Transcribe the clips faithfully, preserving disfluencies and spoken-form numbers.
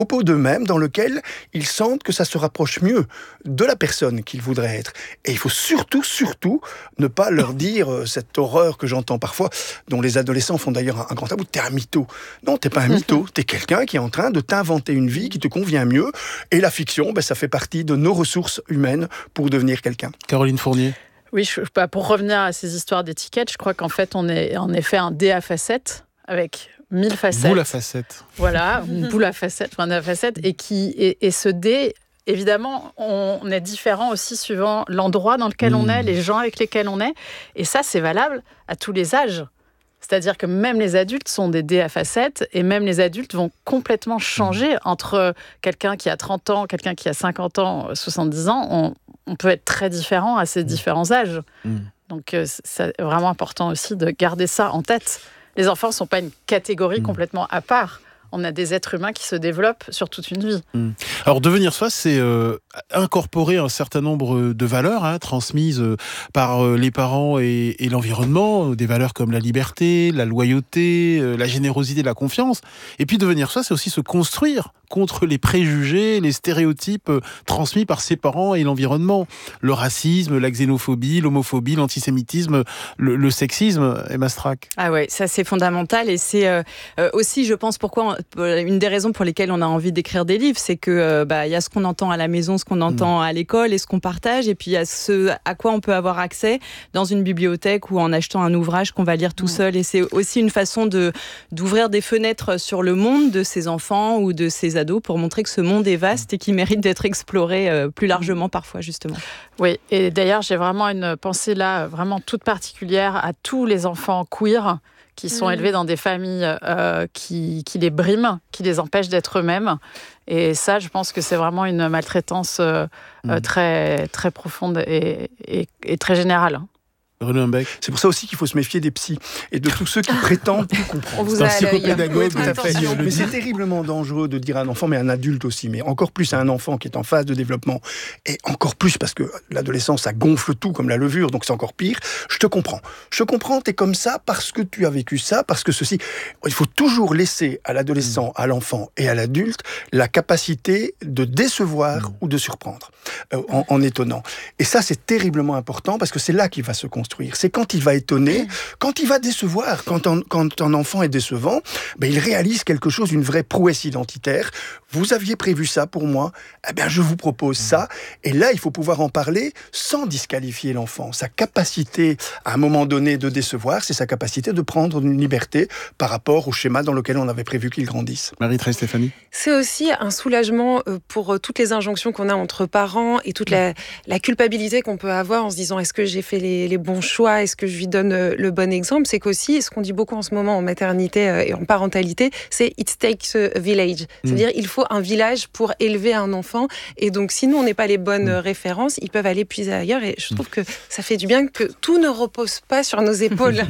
propos d'eux-mêmes dans lequel ils sentent que ça se rapproche mieux de la personne qu'ils voudraient être. Et il faut surtout, surtout ne pas leur dire euh, cette horreur que j'entends parfois, dont les adolescents font d'ailleurs un, un grand tabou, t'es un mytho. Non, t'es pas un mytho, t'es quelqu'un qui est en train de t'inventer une vie qui te convient mieux. Et la fiction, ben, ça fait partie de nos ressources humaines pour devenir quelqu'un. Caroline Fournier. Oui, je, bah, pour revenir à ces histoires d'étiquettes, je crois qu'en fait, on est en effet un dé à facettes avec mille facettes. Boule à facettes. Voilà, une boule à facettes, enfin, à facettes, et, qui, et, et ce dé, évidemment, on est différent aussi suivant l'endroit dans lequel mmh. on est, les gens avec lesquels on est, et ça, c'est valable à tous les âges. C'est-à-dire que même les adultes sont des dés à facettes, et même les adultes vont complètement changer entre quelqu'un qui a trente ans, quelqu'un qui a cinquante ans, soixante-dix ans. On, on peut être très différent à ces différents âges. Mmh. Donc, c'est vraiment important aussi de garder ça en tête. Les enfants ne sont pas une catégorie mmh. complètement à part. On a des êtres humains qui se développent sur toute une vie. Mmh. Alors, devenir soi, c'est euh, incorporer un certain nombre de valeurs hein, transmises euh, par euh, les parents et, et l'environnement, des valeurs comme la liberté, la loyauté, euh, la générosité, la confiance. Et puis, devenir soi, c'est aussi se construire contre les préjugés, les stéréotypes euh, transmis par ses parents et l'environnement. Le racisme, la xénophobie, l'homophobie, l'antisémitisme, le, le sexisme, Emma Strack. Ah ouais, ça c'est fondamental et c'est euh, aussi, je pense, pourquoi on, une des raisons pour lesquelles on a envie d'écrire des livres, c'est que euh, bah, y a ce qu'on entend à la maison, ce qu'on entend mmh. à l'école et ce qu'on partage, et puis il y a ce à quoi on peut avoir accès dans une bibliothèque ou en achetant un ouvrage qu'on va lire tout mmh. seul. Et c'est aussi une façon de, d'ouvrir des fenêtres sur le monde de ses enfants ou de ses ados pour montrer que ce monde est vaste et qu'il mérite d'être exploré euh, plus largement parfois, justement. Oui, et d'ailleurs, j'ai vraiment une pensée là, vraiment toute particulière à tous les enfants queer qui sont mmh. élevés dans des familles euh, qui, qui les briment, qui les empêchent d'être eux-mêmes. Et ça, je pense que c'est vraiment une maltraitance euh, mmh. très, très profonde et, et, et très générale. René Humbeck. C'est pour ça aussi qu'il faut se méfier des psys et de tous ceux qui prétendent tout comprendre. On vous a c'est un psychopédagogue. Oui, tout à fait. Mais c'est terriblement dangereux de dire à un enfant, mais à un adulte aussi, mais encore plus à un enfant qui est en phase de développement, et encore plus parce que l'adolescence, ça gonfle tout comme la levure, donc c'est encore pire. Je te comprends. Je te comprends, t'es comme ça parce que tu as vécu ça, parce que ceci. Il faut toujours laisser à l'adolescent, à l'enfant et à l'adulte la capacité de décevoir mmh. ou de surprendre euh, en, en étonnant. Et ça, c'est terriblement important parce que c'est là qu'il va se construire. C'est quand il va étonner, quand il va décevoir. Quand un, quand un enfant est décevant, ben il réalise quelque chose, une vraie prouesse identitaire. Vous aviez prévu ça pour moi, eh bien je vous propose ça. Et là, il faut pouvoir en parler sans disqualifier l'enfant. Sa capacité, à un moment donné, de décevoir, c'est sa capacité de prendre une liberté par rapport au schéma dans lequel on avait prévu qu'il grandisse. Marie-Thérèse Stéphanie. C'est aussi un soulagement pour toutes les injonctions qu'on a entre parents et toute la, la culpabilité qu'on peut avoir en se disant est-ce que j'ai fait les, les bons choix, est-ce que je lui donne le bon exemple. C'est qu'aussi, ce qu'on dit beaucoup en ce moment en maternité et en parentalité, c'est it takes a village. C'est-à-dire il faut un village pour élever un enfant, et donc si nous on n'est pas les bonnes mmh. références, ils peuvent aller puiser ailleurs, et je trouve que ça fait du bien que tout ne repose pas sur nos épaules.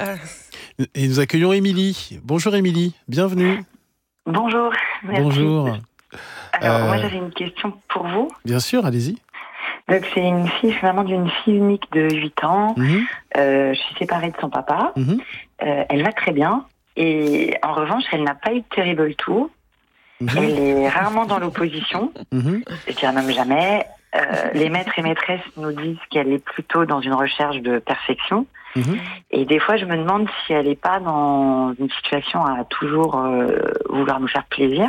Et nous accueillons Émilie. Bonjour Émilie, bienvenue. Bonjour. Merci. Bonjour. Alors euh... moi j'avais une question pour vous. Bien sûr, allez-y. Donc c'est une fille, je suis maman d'une fille unique de huit ans. Mmh. Euh, je suis séparée de son papa. Mmh. Euh, elle va très bien. Et en revanche, elle n'a pas eu de Terrible two. Mmh. Elle est rarement dans l'opposition. Mmh. Je dirais même jamais. Euh, les maîtres et maîtresses nous disent qu'elle est plutôt dans une recherche de perfection. Mmh. Et des fois, je me demande si elle n'est pas dans une situation à toujours euh, vouloir nous faire plaisir.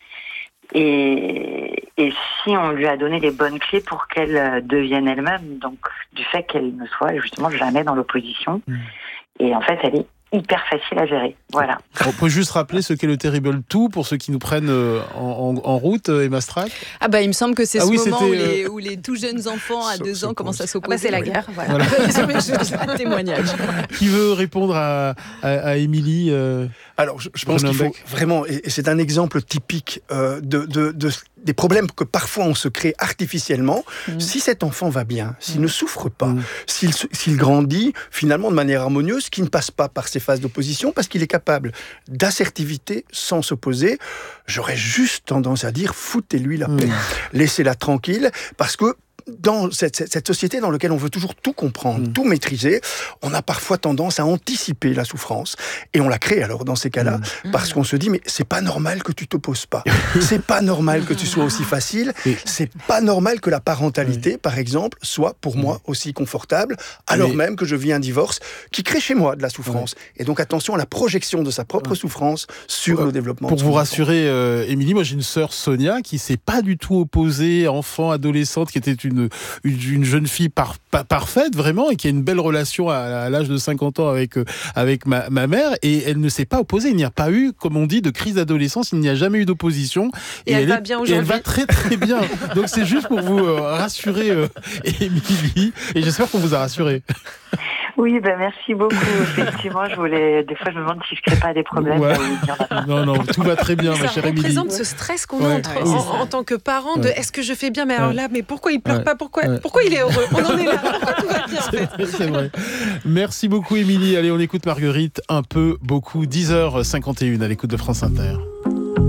Et, et si on lui a donné les bonnes clés pour qu'elle devienne elle-même, donc du fait qu'elle ne soit justement jamais dans l'opposition. Mmh. Et en fait, elle est hyper facile à gérer. Voilà. On peut juste rappeler ce qu'est le Terrible two pour ceux qui nous prennent en, en, en route, Emma Strack. Ah bah il me semble que c'est ah ce oui, moment où les, euh... où les tout jeunes enfants à deux ans commencent à s'opposer. Ah bah c'est la oui. guerre. Voilà. voilà. C'est un témoignage. Qui veut répondre à, à, à Émilie euh, Alors je, je pense qu'il faut vraiment, et c'est un exemple typique euh, de, de, de des problèmes que parfois on se crée artificiellement. Mmh. Si cet enfant va bien, s'il mmh. ne souffre pas, mmh. s'il, s'il grandit finalement de manière harmonieuse, qui ne passe pas par ses phases d'opposition, parce qu'il est capable d'assertivité sans s'opposer, j'aurais juste tendance à dire foutez-lui la paix, mmh. laissez-la tranquille, parce que dans cette, cette, cette société dans laquelle on veut toujours tout comprendre, mmh. tout maîtriser, on a parfois tendance à anticiper la souffrance. Et on la crée alors dans ces cas-là, mmh. parce qu'on se dit, mais c'est pas normal que tu te poses pas. C'est pas normal que tu sois aussi facile. C'est pas normal que la parentalité, oui. par exemple, soit pour moi aussi confortable, alors mais... même que je vis un divorce qui crée chez moi de la souffrance. Oui. Et donc attention à la projection de sa propre oui. souffrance sur pour, le développement. Pour vous rassurer, euh, Émilie, moi j'ai une sœur Sonia qui s'est pas du tout opposée, enfant, adolescente, qui était une, une, une jeune fille par, par, parfaite vraiment et qui a une belle relation à, à l'âge de cinquante ans avec, euh, avec ma, ma mère, et elle ne s'est pas opposée. Il n'y a pas eu, comme on dit, de crise d'adolescence, il n'y a jamais eu d'opposition. Et, et elle, elle va est, bien aujourd'hui. Et elle va très très bien. Donc c'est juste pour vous euh, rassurer, euh, Émilie, et j'espère qu'on vous a rassuré. Oui, ben merci beaucoup. Effectivement, je voulais. Des fois, je me demande si je crée pas des problèmes. Ouais. Non, non, tout va très bien, ça ma chère Émilie. Ça représente ce stress qu'on ouais. a entre, ouais, en, en tant que parent de ouais. est-ce que je fais bien, mais alors là, mais pourquoi il pleure ouais. pas, pourquoi, ouais. pourquoi il est heureux? On en est là. Pourquoi tout va bien en fait? C'est, c'est vrai. Merci beaucoup, Émilie. Allez, on écoute Marguerite. Un peu, beaucoup. dix heures cinquante et une à l'écoute de France Inter.